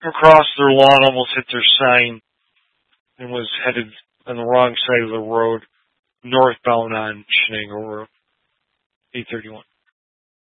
across their lawn, almost hit their sign, and was headed on the wrong side of the road, northbound on Shenango Road, 831.